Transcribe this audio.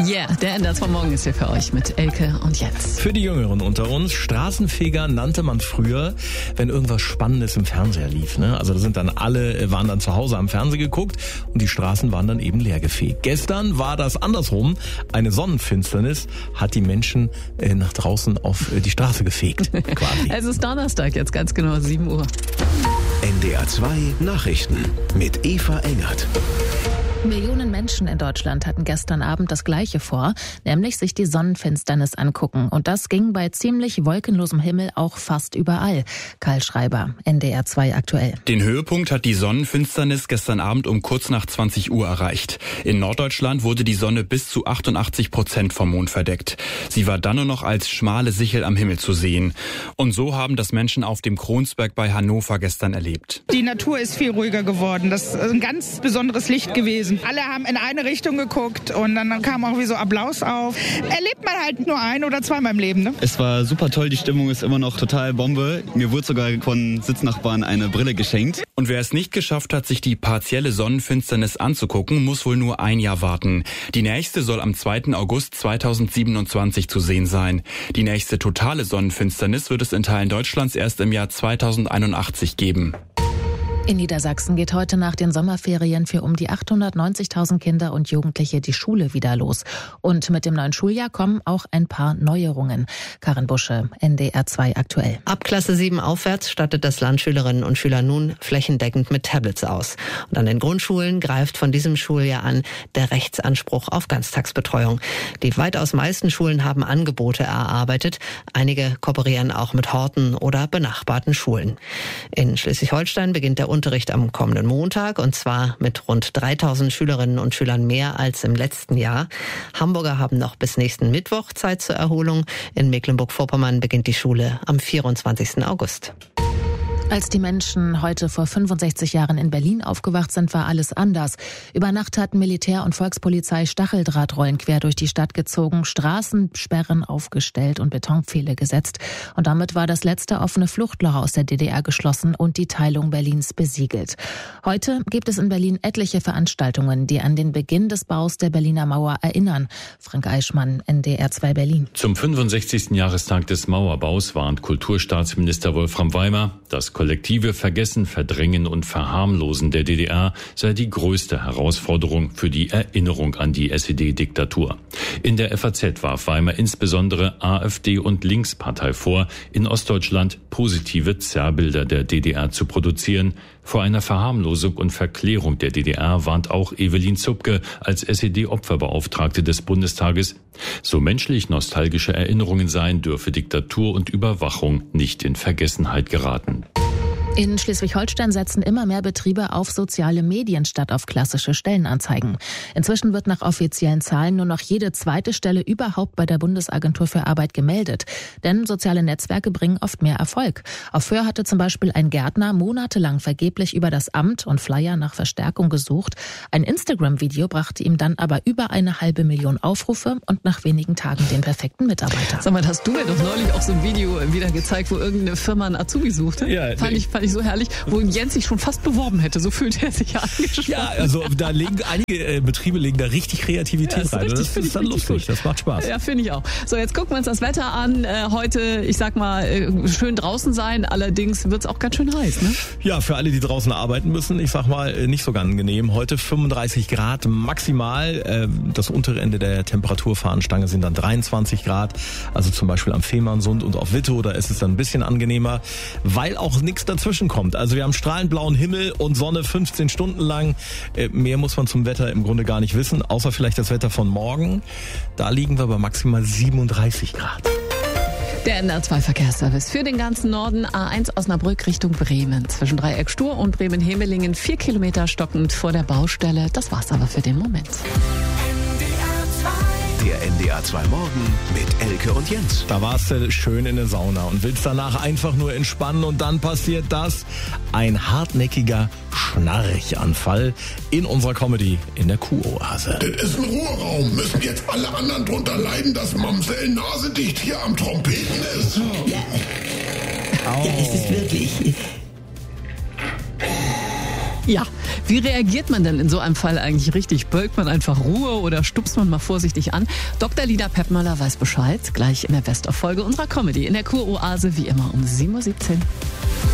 Yeah, der Ender von morgen ist hier für euch mit Elke und Jens. Für die Jüngeren unter uns, Straßenfeger nannte man früher, wenn irgendwas Spannendes im Fernseher lief. Ne? Also da sind dann waren dann zu Hause am Fernseher geguckt und die Straßen waren dann eben leergefegt. Gestern war das andersrum. Eine Sonnenfinsternis hat die Menschen nach draußen auf die Straße gefegt. Quasi. Es ist Donnerstag, jetzt ganz genau 7 Uhr. NDR 2 Nachrichten mit Eva Engert. Millionen Menschen in Deutschland hatten gestern Abend das Gleiche vor, nämlich sich die Sonnenfinsternis angucken. Und das ging bei ziemlich wolkenlosem Himmel auch fast überall. Karl Schreiber, NDR 2 aktuell. Den Höhepunkt hat die Sonnenfinsternis gestern Abend um kurz nach 20 Uhr erreicht. In Norddeutschland wurde die Sonne bis zu 88% vom Mond verdeckt. Sie war dann nur noch als schmale Sichel am Himmel zu sehen. Und so haben das Menschen auf dem Kronsberg bei Hannover gestern erlebt. Die Natur ist viel ruhiger geworden. Das ist ein ganz besonderes Licht gewesen. Alle haben in eine Richtung geguckt und dann kam auch wie so Applaus auf. Erlebt man halt nur ein- oder zweimal im Leben, ne? Es war super toll, die Stimmung ist immer noch total Bombe. Mir wurde sogar von Sitznachbarn eine Brille geschenkt. Und wer es nicht geschafft hat, sich die partielle Sonnenfinsternis anzugucken, muss wohl nur ein Jahr warten. Die nächste soll am 2. August 2027 zu sehen sein. Die nächste totale Sonnenfinsternis wird es in Teilen Deutschlands erst im Jahr 2081 geben. In Niedersachsen geht heute nach den Sommerferien für um die 890.000 Kinder und Jugendliche die Schule wieder los. Und mit dem neuen Schuljahr kommen auch ein paar Neuerungen. Karin Busche, NDR 2 aktuell. Ab Klasse 7 aufwärts stattet das Land Schülerinnen und Schüler nun flächendeckend mit Tablets aus. Und an den Grundschulen greift von diesem Schuljahr an der Rechtsanspruch auf Ganztagsbetreuung. Die weitaus meisten Schulen haben Angebote erarbeitet. Einige kooperieren auch mit Horten oder benachbarten Schulen. In Schleswig-Holstein beginnt der Unterricht am kommenden Montag und zwar mit rund 3.000 Schülerinnen und Schülern mehr als im letzten Jahr. Hamburger haben noch bis nächsten Mittwoch Zeit zur Erholung. In Mecklenburg-Vorpommern beginnt die Schule am 24. August. Als die Menschen heute vor 65 Jahren in Berlin aufgewacht sind, war alles anders. Über Nacht hatten Militär und Volkspolizei Stacheldrahtrollen quer durch die Stadt gezogen, Straßensperren aufgestellt und Betonpfähle gesetzt. Und damit war das letzte offene Fluchtloch aus der DDR geschlossen und die Teilung Berlins besiegelt. Heute gibt es in Berlin etliche Veranstaltungen, die an den Beginn des Baus der Berliner Mauer erinnern. Frank Eichmann, NDR 2 Berlin. Zum 65. Jahrestag des Mauerbaus warnt Kulturstaatsminister Wolfram Weimer, das kollektive Vergessen, Verdrängen und Verharmlosen der DDR sei die größte Herausforderung für die Erinnerung an die SED-Diktatur. In der FAZ warf Weimer insbesondere AfD und Linkspartei vor, in Ostdeutschland positive Zerrbilder der DDR zu produzieren. Vor einer Verharmlosung und Verklärung der DDR warnt auch Evelyn Zupke als SED-Opferbeauftragte des Bundestages. So menschlich nostalgische Erinnerungen seien, dürfe Diktatur und Überwachung nicht in Vergessenheit geraten. In Schleswig-Holstein setzen immer mehr Betriebe auf soziale Medien statt auf klassische Stellenanzeigen. Inzwischen wird nach offiziellen Zahlen nur noch jede zweite Stelle überhaupt bei der Bundesagentur für Arbeit gemeldet. Denn soziale Netzwerke bringen oft mehr Erfolg. Auf Föhr hatte zum Beispiel ein Gärtner monatelang vergeblich über das Amt und Flyer nach Verstärkung gesucht. Ein Instagram-Video brachte ihm dann aber über 500.000 Aufrufe und nach wenigen Tagen den perfekten Mitarbeiter. Sag mal, hast du mir doch neulich auch so ein Video wieder gezeigt, wo irgendeine Firma einen Azubi suchte? Ja, fand ich so herrlich, wo Jens sich schon fast beworben hätte. So fühlt er sich ja angesprochen. Ja, also da legen einige Betriebe legen da richtig Kreativität rein. Das ist dann lustig, gut. Das macht Spaß. Ja, finde ich auch. So, jetzt gucken wir uns das Wetter an. Heute, ich sag mal, schön draußen sein. Allerdings wird's auch ganz schön heiß, ne? Ja, für alle, die draußen arbeiten müssen, ich sag mal, nicht so ganz angenehm. Heute 35 Grad maximal. Das untere Ende der Temperaturfahnenstange sind dann 23 Grad. Also zum Beispiel am Fehmarnsund und auf Wittow, da ist es dann ein bisschen angenehmer, weil auch nichts dazwischen kommt. Also wir haben strahlend blauen Himmel und Sonne 15 Stunden lang. Mehr muss man zum Wetter im Grunde gar nicht wissen, außer vielleicht das Wetter von morgen. Da liegen wir bei maximal 37 Grad. Der NDR 2 Verkehrsservice für den ganzen Norden. A1 Osnabrück Richtung Bremen. Zwischen Dreieck Stur und Bremen-Hemelingen 4 Kilometer stockend vor der Baustelle. Das war's aber für den Moment. Der NDR 2 Morgen mit Elke und Jens. Da warst du schön in der Sauna und willst danach einfach nur entspannen und dann passiert das. Ein hartnäckiger Schnarchanfall in unserer Comedy in der Kuhoase. Das ist ein Ruheraum. Müssen jetzt alle anderen drunter leiden, dass Mamsell nasedicht hier am Trompeten ist? Ja, ja, ist es wirklich. Ja, Wie reagiert man denn in so einem Fall eigentlich richtig? Bölkt man einfach Ruhe oder stupst man mal vorsichtig an? Dr. Lida Peppmöller weiß Bescheid, gleich in der Best-of-Folge unserer Comedy in der Kuroase, wie immer um 7.17 Uhr.